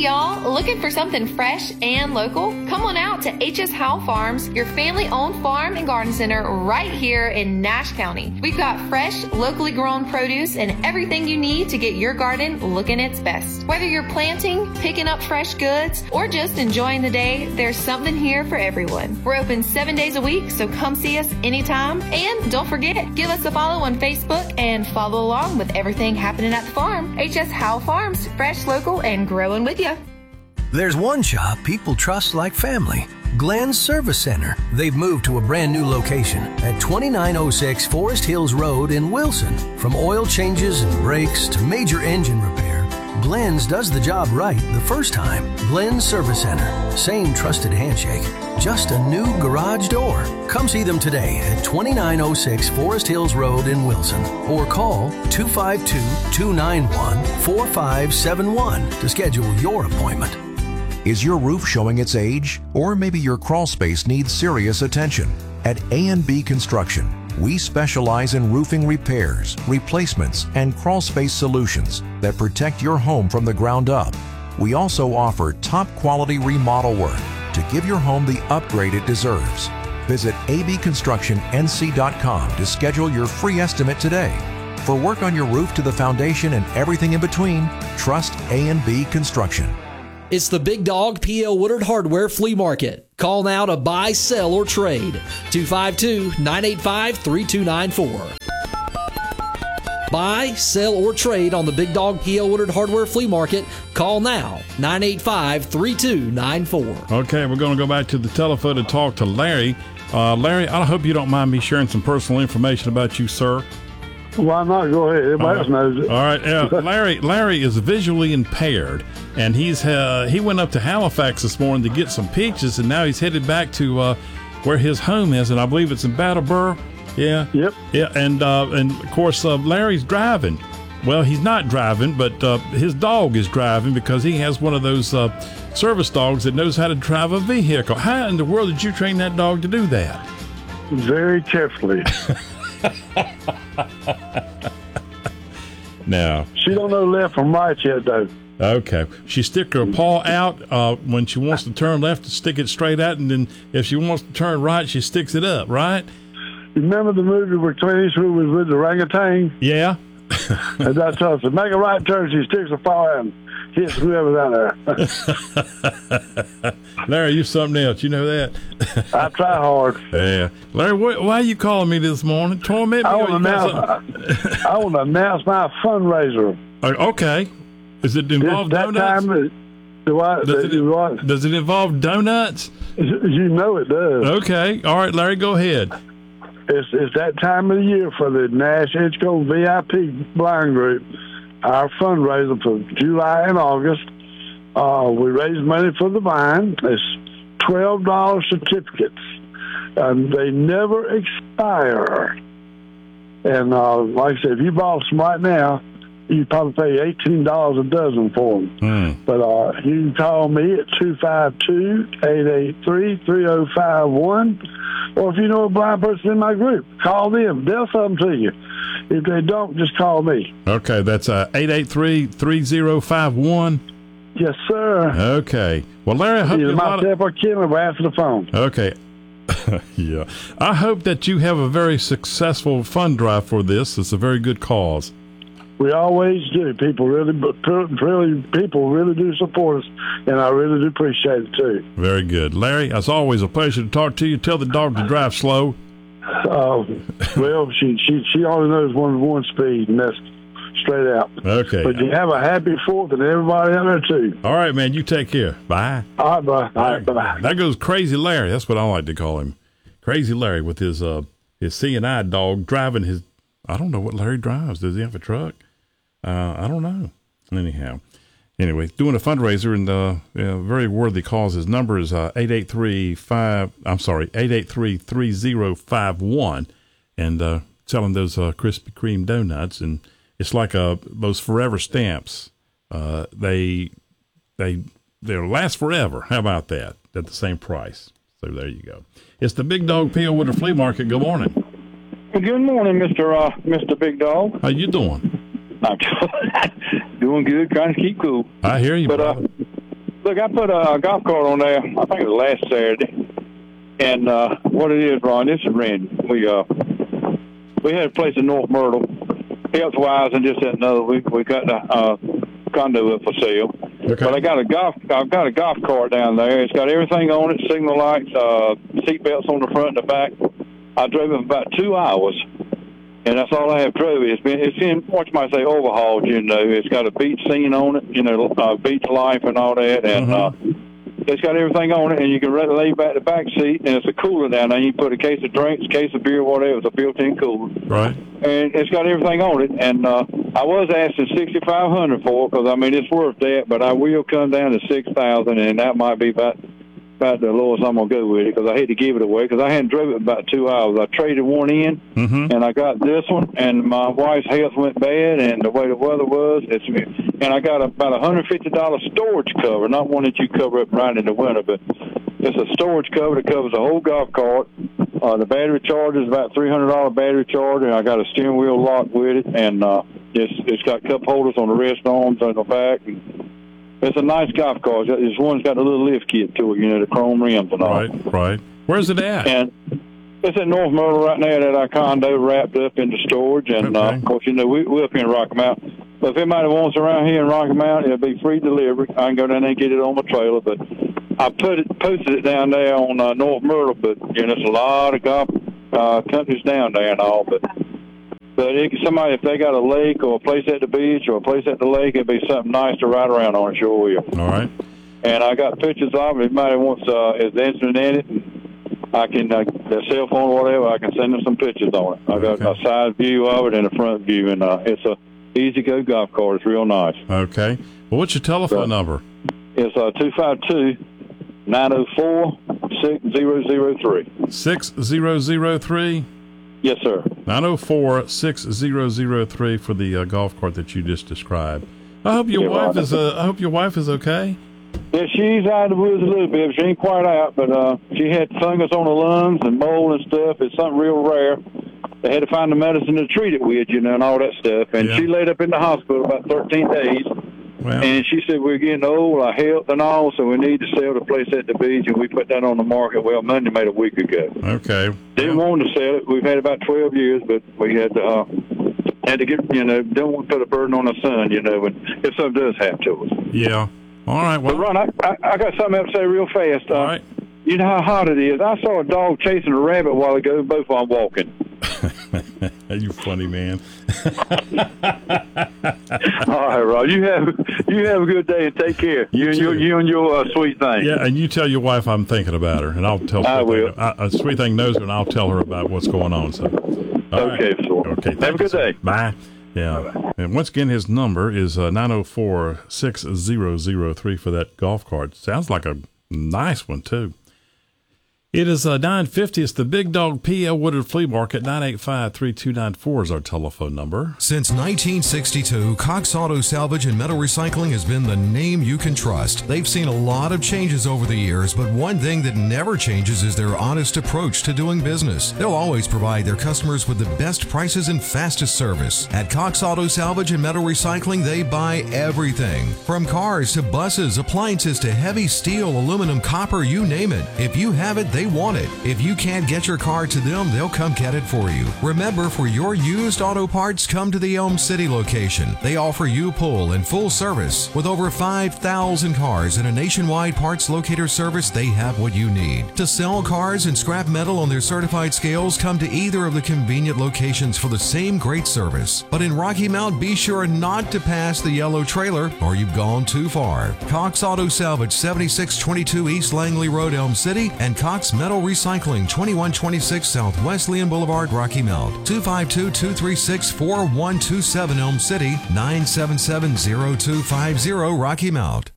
y'all. Looking for something fresh and local? Come on out to H.S. Howell Farms, your family-owned farm and garden center right here in Nash County. We've got fresh, locally grown produce and everything you need to get your garden looking its best. Whether you're planting, picking up fresh goods, or just enjoying the day, there's something here for everyone. We're open 7 days a week, so come see us anytime. And don't forget, give us a follow on Facebook and follow along with everything happening at the farm. H.S. Howell Farms, fresh, local, and growing with you. There's one shop people trust like family. Glenn's Service Center. They've moved to a brand new location at 2906 Forest Hills Road in Wilson. From oil changes and brakes to major engine repair, Glenn's does the job right the first time. Glenn's Service Center. Same trusted handshake. Just a new garage door. Come see them today at 2906 Forest Hills Road in Wilson or call 252-291-4571 to schedule your appointment. Is your roof showing its age? Or maybe your crawl space needs serious attention? At A&B Construction, we specialize in roofing repairs, replacements, and crawl space solutions that protect your home from the ground up. We also offer top-quality remodel work to give your home the upgrade it deserves. Visit abconstructionnc.com to schedule your free estimate today. For work on your roof to the foundation and everything in between, trust A&B Construction. It's the Big Dog P.L. Woodard Hardware Flea Market. Call now to buy, sell, or trade. 252-985-3294. Buy, sell, or trade on the Big Dog P.L. Woodard Hardware Flea Market. Call now, 985-3294. Okay, we're going to go back to the telephone and talk to Larry. Larry, I hope you don't mind me sharing some personal information about you, sir. Why not? Go ahead. Everybody else knows it. All right. Larry is visually impaired, and he went up to Halifax this morning to get some peaches, and now he's headed back to where his home is, and I believe it's in Brattleboro. Yeah. Yep. Yeah, and of course Larry's driving. Well, he's not driving, but his dog is driving because he has one of those service dogs that knows how to drive a vehicle. How in the world did you train that dog to do that? Very carefully. Now she don't know left from right yet, though. Okay, she stick her paw out when she wants to turn left, to stick it straight out, and then if she wants to turn right, she sticks it up. Right? Remember the movie where Clint Eastwood was with the orangutan? Yeah. And that's us. Make a right turn, she sticks her paw out and hits whoever's out there. Larry, you something else. You know that? I try hard. Yeah. Larry, why are you calling me this morning? Torment me? I want to announce my fundraiser. Okay. Does it involve donuts? Does it involve donuts? You know it does. Okay. All right, Larry, go ahead. It's that time of the year for the Nash Edgecombe VIP Blind Group. Our fundraiser for July and August. We raise money for the vine. It's $12 certificates. They never expire. And like I said, if you bought some right now, you probably pay $18 a dozen for them. But you can call me at 252-883-3051. Or if you know a blind person in my group, call them. They'll sell them to you. If they don't, just call me. Okay, that's 883-3051. Yes, sir. Okay. Well, Larry, I hope either myself or Kim will answer the phone. Okay. Yeah. I hope that you have a very successful fund drive for this. It's a very good cause. We always do. People really do support us, and I really do appreciate it too. Very good, Larry. It's always a pleasure to talk to you. Tell the dog to drive slow. Well, she only knows one speed, and that's straight out. Okay. But you have a happy 4th, and everybody out there too. All right, man. You take care. Bye. All right, bye. All right, bye. That goes Crazy Larry. That's what I like to call him, Crazy Larry, with his C&I dog driving his. I don't know what Larry drives. Does he have a truck? I don't know. Anyway, doing a fundraiser and very worthy cause. His number is 883-3051, and selling those Krispy Kreme donuts, and it's like those forever stamps. They'll last forever. How about that? At the same price. So there you go. It's the Big Dog P.L. Woodard Flea Market. Good morning. Good morning, Mr. Big Dog. How you doing? I'm doing good, trying to keep cool. I hear you, but brother. Look, I put a golf cart on there, I think it was last Saturday. And what it is, Ron, this is Randy. We had a place in North Myrtle, health-wise, and just that another week. We got the condo up for sale. Okay. But I've got a golf cart down there. It's got everything on it, signal lights, seat belts on the front and the back. I drove it for about 2 hours. And that's all I have drove. It's in what you might say overhauled, you know. It's got a beach scene on it, you know, beach life and all that. And it's got everything on it, and you can lay back the back seat, and it's a cooler down there. You can put a case of drinks, case of beer, whatever. It's a built-in cooler. Right. And it's got everything on it. And I was asking $6,500 for it because, I mean, it's worth that, but I will come down to $6,000, and that might be about the lowest I'm going to go with it because I hate to give it away because I hadn't driven it about 2 hours. I traded one in, and I got this one, and my wife's health went bad, and the way the weather was, and I got about $150 storage cover, not one that you cover up right in the winter, but it's a storage cover that covers the whole golf cart. The battery charger is about $300 battery charger, and I got a steering wheel lock with it, and it's got cup holders on the rest arms on the back. It's a nice golf cart. This one's got a little lift kit to it, you know, the chrome rims and all. Right. Where's it at? And it's in North Myrtle right now at our condo, wrapped up into storage. And, of course, you know, we're up here in Rocky Mount. But if anybody wants around here in Rocky Mount, it'll be free delivery. I can go down there and get it on my trailer. But I posted it down there on North Myrtle. But, you know, there's a lot of golf companies down there and all. But somebody, if they got a lake or a place at the beach or a place at the lake, it'd be something nice to ride around on, sure will. All right. And I got pictures of it. If anybody wants is interested in it, I can, their cell phone or whatever, I can send them some pictures on it. I got a side view of it and a front view, and it's a easy-go golf cart. It's real nice. Okay. Well, what's your telephone number? It's 252-904-6003. 6003? Yes, sir. 904-6003 for the golf cart that you just described. I hope your wife is okay. Yeah, she's out of the woods a little bit. She ain't quite out, but she had fungus on her lungs and mold and stuff. It's something real rare. They had to find the medicine to treat it with, you know, and all that stuff. And she laid up in the hospital about 13 days. Well, and she said, we're getting old, our health and all, so we need to sell the place at the beach, and we put that on the market. Well, Monday made a week ago. Okay. Didn't want to sell it. We've had about 12 years, but we had to get, you know, don't want to put a burden on the son, you know, if something does happen to us. Yeah. All right. Well, but Ron, I got something else to say real fast. All right. You know how hot it is. I saw a dog chasing a rabbit a while ago, both while walking. You funny man. All right, Rob. You have a good day and take care. You and your sweet thing. Yeah, and you tell your wife I'm thinking about her, and I'll tell. I will. Sweet thing knows her, and I'll tell her about what's going on. So. Okay, sure. Okay. Have a good day. Bye. Yeah. Bye-bye. And once again, his number is 904-6003 for that golf cart. Sounds like a nice one too. It is 9:50. It's the Big Dog P.L. Woodard Flea Market. 985-3294 is our telephone number. Since 1962, Cox Auto Salvage and Metal Recycling has been the name you can trust. They've seen a lot of changes over the years, but one thing that never changes is their honest approach to doing business. They'll always provide their customers with the best prices and fastest service. At Cox Auto Salvage and Metal Recycling, they buy everything, from cars to buses, appliances to heavy steel, aluminum, copper, you name it. If you have it, they want it. If you can't get your car to them, they'll come get it for you. Remember, for your used auto parts, come to the Elm City location. They offer U-Pull and full service. With over 5,000 cars and a nationwide parts locator service, they have what you need. To sell cars and scrap metal on their certified scales, come to either of the convenient locations for the same great service. But in Rocky Mount, be sure not to pass the yellow trailer or you've gone too far. Cox Auto Salvage, 7622 East Langley Road, Elm City, and Cox Metal Recycling, 2126 South Wesleyan Boulevard, Rocky Mount. 252-236-4127 Elm City, 977-0250 Rocky Mount.